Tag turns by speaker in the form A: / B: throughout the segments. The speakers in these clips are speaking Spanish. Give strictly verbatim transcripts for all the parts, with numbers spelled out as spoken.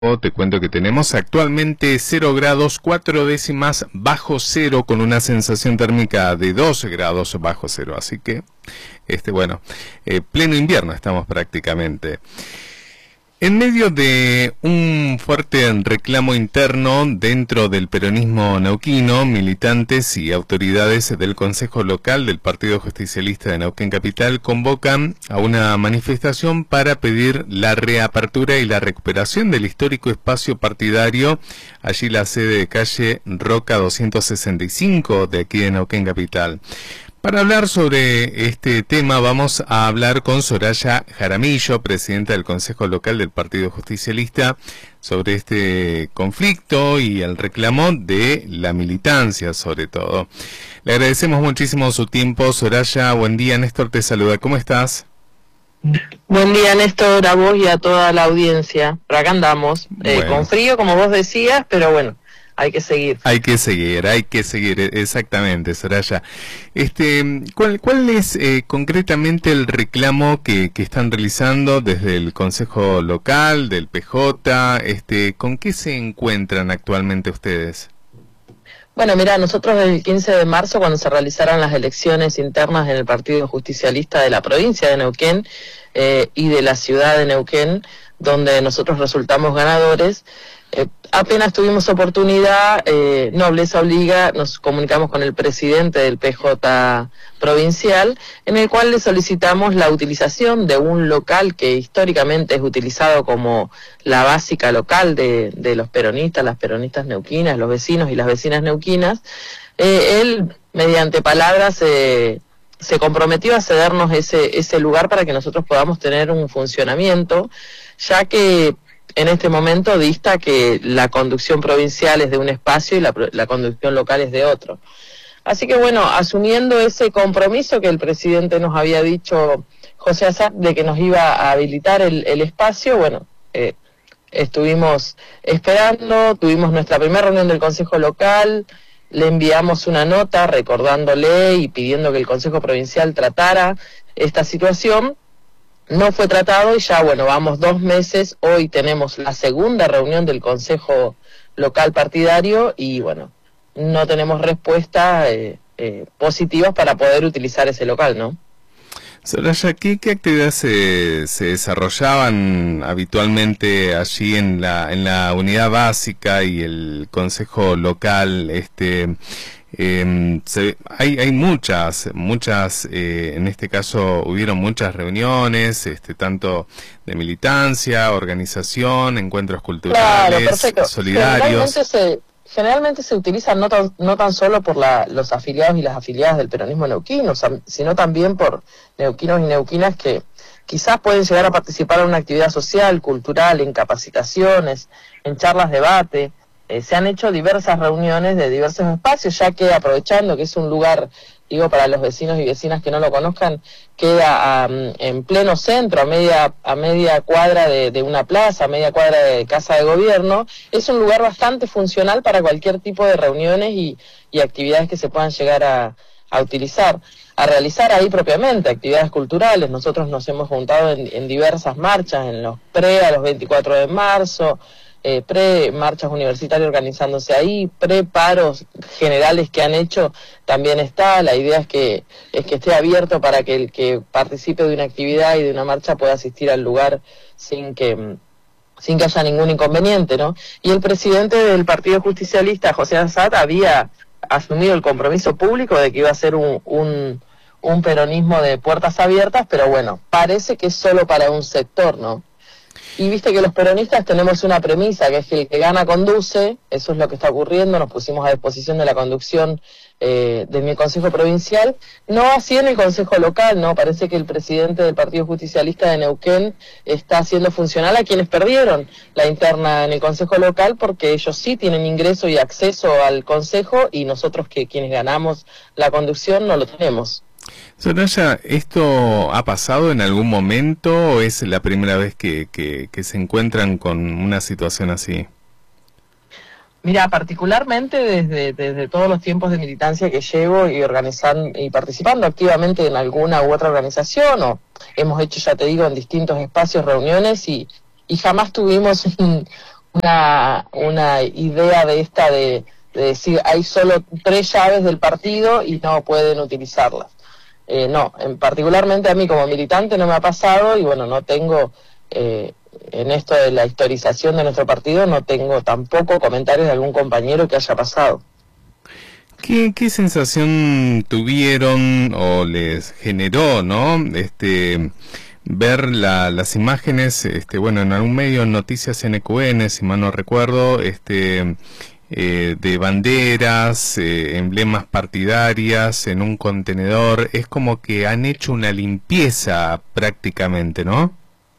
A: Te cuento que tenemos actualmente cero grados, cuatro décimas bajo cero, con una sensación térmica de dos grados bajo cero. Así que, este bueno, eh, pleno invierno estamos prácticamente. En medio de un fuerte reclamo interno dentro del peronismo neuquino, militantes y autoridades del Consejo Local del Partido Justicialista de Neuquén Capital convocan a una manifestación para pedir la reapertura y la recuperación del histórico espacio partidario, allí la sede de calle Roca doscientos sesenta y cinco de aquí de Neuquén Capital. Para hablar sobre este tema vamos a hablar con Soraya Jaramillo, presidenta del Consejo Local del Partido Justicialista, sobre este conflicto y el reclamo de la militancia sobre todo. Le agradecemos muchísimo su tiempo, Soraya. Buen día, Néstor te saluda. ¿Cómo estás?
B: Buen día, Néstor, a vos y a toda la audiencia. Por acá andamos, eh,
A: bueno.
B: con frío, como vos decías, pero bueno. Hay que seguir.
A: Hay que seguir, hay que seguir, exactamente, Soraya. Este, ¿cuál, cuál es eh, concretamente el reclamo que, que están realizando desde el Consejo Local, del P J? Este, ¿con qué se encuentran actualmente ustedes?
B: Bueno, mira, nosotros el quince de marzo, cuando se realizaron las elecciones internas en el Partido Justicialista de la provincia de Neuquén eh, y de la ciudad de Neuquén, donde nosotros resultamos ganadores, Eh, apenas tuvimos oportunidad, eh, nobleza obliga, nos comunicamos con el presidente del P J provincial, en el cual le solicitamos la utilización de un local que históricamente es utilizado como la básica local de, de los peronistas, las peronistas neuquinas, los vecinos y las vecinas neuquinas. Eh, él, mediante palabras, eh, se comprometió a cedernos ese, ese lugar para que nosotros podamos tener un funcionamiento, ya que en este momento dista que la conducción provincial es de un espacio y la, la conducción local es de otro. Así que bueno, asumiendo ese compromiso que el presidente nos había dicho, José Azar, de que nos iba a habilitar el, el espacio, bueno, eh, estuvimos esperando, tuvimos nuestra primera reunión del Consejo Local, le enviamos una nota recordándole y pidiendo que el Consejo Provincial tratara esta situación. No fue tratado y ya, bueno, vamos dos meses, hoy tenemos la segunda reunión del Consejo Local Partidario y, bueno, no tenemos respuestas eh, eh, positivas para poder utilizar ese local, ¿no?
A: Soraya, ¿qué, qué actividades se, se desarrollaban habitualmente allí en la, en la unidad básica y el Consejo Local? Este... Eh, se, hay, hay muchas, muchas, eh, en este caso hubieron muchas reuniones, este, tanto de militancia, organización, encuentros culturales,
B: claro,
A: solidarios.
B: Generalmente se, generalmente se utiliza no tan, no tan solo por la, los afiliados y las afiliadas del peronismo neuquino, sino también por neuquinos y neuquinas que quizás pueden llegar a participar en una actividad social, cultural, en capacitaciones, en charlas, debate. Eh, se han hecho diversas reuniones de diversos espacios, ya que aprovechando que es un lugar, digo, para los vecinos y vecinas que no lo conozcan, queda um, en pleno centro, a media a media cuadra de, de una plaza, a media cuadra de casa de gobierno. Es un lugar bastante funcional para cualquier tipo de reuniones y, y actividades que se puedan llegar a, a utilizar, a realizar ahí propiamente, actividades culturales. Nosotros nos hemos juntado en, en diversas marchas, en los pre a los veinticuatro de marzo, Eh, pre-marchas universitarias organizándose ahí, pre-paros generales que han hecho, también está. La idea es que es que esté abierto para que el que participe de una actividad y de una marcha pueda asistir al lugar sin que sin que haya ningún inconveniente, ¿no? Y el presidente del Partido Justicialista, José Azar, había asumido el compromiso público de que iba a ser un, un, un peronismo de puertas abiertas, pero bueno, parece que es solo para un sector, ¿no? Y viste que los peronistas tenemos una premisa, que es que el que gana conduce. Eso es lo que está ocurriendo. Nos pusimos a disposición de la conducción eh, de mi Consejo Provincial, no así en el Consejo Local, ¿no? Parece que el presidente del Partido Justicialista de Neuquén está haciendo funcional a quienes perdieron la interna en el Consejo Local, porque ellos sí tienen ingreso y acceso al Consejo, y nosotros, que quienes ganamos la conducción, no lo tenemos.
A: Soraya, ¿esto ha pasado en algún momento o es la primera vez que, que, que se encuentran con una situación así?
B: Mira, particularmente desde, desde todos los tiempos de militancia que llevo y organizando y participando activamente en alguna u otra organización, o hemos hecho, ya te digo, en distintos espacios reuniones, y, y jamás tuvimos un, una, una idea de esta de, de decir hay solo tres llaves del partido y no pueden utilizarlas. Eh, no, en, particularmente a mí como militante no me ha pasado y bueno, no tengo, eh, en esto de la historización de nuestro partido, no tengo tampoco comentarios de algún compañero que haya pasado.
A: ¿Qué, qué sensación tuvieron o les generó, no? Este, ver la, las imágenes, este, bueno, en algún medio, en Noticias N Q N, si mal no recuerdo, este, eh, de banderas, eh, emblemas partidarias en un contenedor. Es como que han hecho una limpieza prácticamente, ¿no?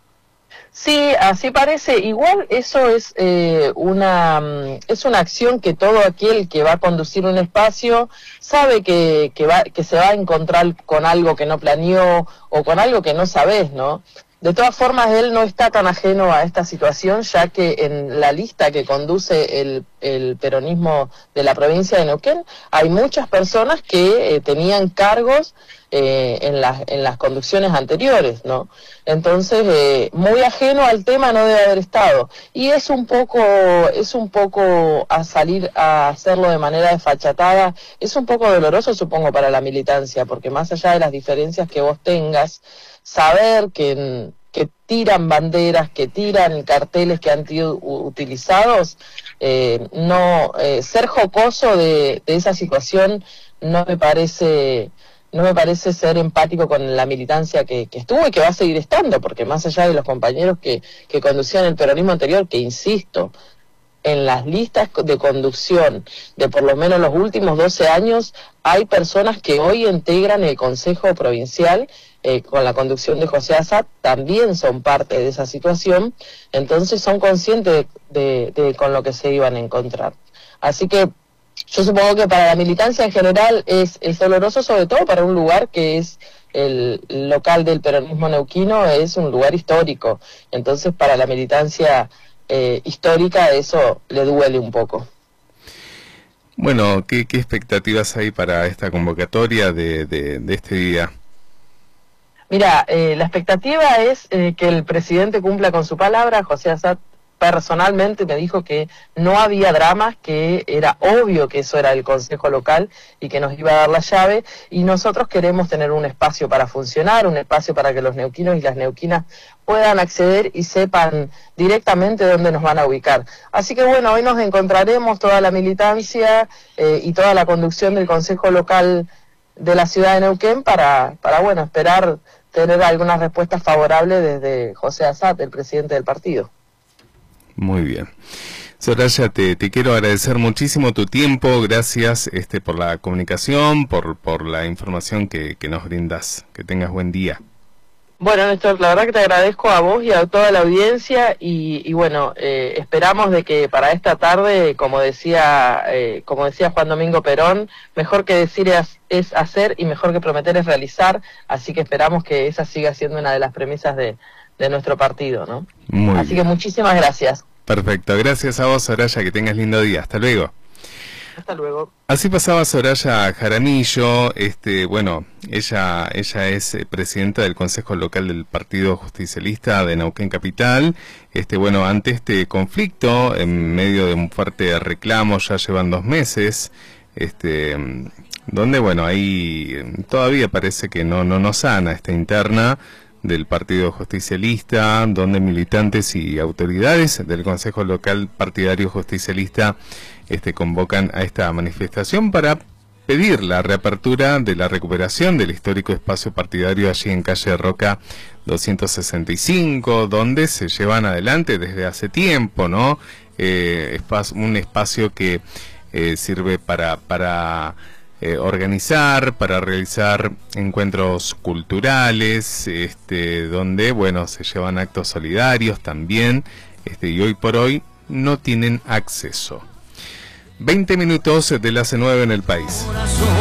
B: Sí, así parece. Igual eso es eh, una es una acción que todo aquel que va a conducir un espacio sabe que, que va que se va a encontrar con algo que no planeó o con algo que no sabes, ¿no? De todas formas, él no está tan ajeno a esta situación, ya que en la lista que conduce el, el peronismo de la provincia de Neuquén hay muchas personas que eh, tenían cargos eh, en, las, en las conducciones anteriores, ¿no? Entonces, eh, muy ajeno al tema no debe haber estado. Y es un poco, es un poco a salir a hacerlo de manera desfachatada, es un poco doloroso, supongo, para la militancia, porque más allá de las diferencias que vos tengas, saber que, que tiran banderas, que tiran carteles que han sido utilizados, eh, no eh, ser jocoso de, de esa situación no me parece no me parece ser empático con la militancia que, que estuvo y que va a seguir estando, porque más allá de los compañeros que, que conducían el peronismo anterior, que insisto, en las listas de conducción de por lo menos los últimos doce años, hay personas que hoy integran el Consejo Provincial eh, con la conducción de José Azat, también son parte de esa situación, entonces son conscientes de, de, de con lo que se iban a encontrar. Así que yo supongo que para la militancia en general es, es doloroso, sobre todo para un lugar que es el local del peronismo neuquino, es un lugar histórico, entonces para la militancia Eh, histórica, eso le duele un poco.
A: Bueno, ¿qué, qué expectativas hay para esta convocatoria de, de, de este día?
B: Mira, eh, la expectativa es eh, que el presidente cumpla con su palabra. José Azat personalmente me dijo que no había dramas, que era obvio que eso era el Consejo Local y que nos iba a dar la llave, y nosotros queremos tener un espacio para funcionar, un espacio para que los neuquinos y las neuquinas puedan acceder y sepan directamente dónde nos van a ubicar. Así que bueno, hoy nos encontraremos toda la militancia eh, y toda la conducción del Consejo Local de la ciudad de Neuquén para, para bueno, esperar tener algunas respuestas favorables desde José Azat, el presidente del partido.
A: Muy bien. Soraya, te, te quiero agradecer muchísimo tu tiempo, gracias este, por la comunicación, por, por la información que, que nos brindas. Que tengas buen día.
B: Bueno, Néstor, la verdad que te agradezco a vos y a toda la audiencia y, y bueno, eh, esperamos de que para esta tarde, como decía eh, como decía Juan Domingo Perón, mejor que decir es, es hacer y mejor que prometer es realizar, así que esperamos que esa siga siendo una de las premisas de, de nuestro partido, ¿no?
A: Muy
B: así
A: bien.
B: que muchísimas gracias.
A: Perfecto, gracias a vos, Soraya, que tengas lindo día. Hasta luego.
B: Hasta luego.
A: Así pasaba Soraya Jaramillo, este, bueno, ella, ella es presidenta del Consejo Local del Partido Justicialista de Neuquén Capital. Este, bueno, ante este conflicto, en medio de un fuerte reclamo, ya llevan dos meses, este, donde, bueno, ahí todavía parece que no, no nos sana esta interna del Partido Justicialista, donde militantes y autoridades del Consejo Local Partidario Justicialista este, convocan a esta manifestación para pedir la reapertura de la recuperación del histórico espacio partidario allí en calle Roca doscientos sesenta y cinco, donde se llevan adelante desde hace tiempo, ¿no? Eh, espacio, un espacio que eh, sirve para... para Eh, organizar, para realizar encuentros culturales, este, donde, bueno, se llevan actos solidarios también, este, y hoy por hoy no tienen acceso. veinte minutos de las nueve en el país.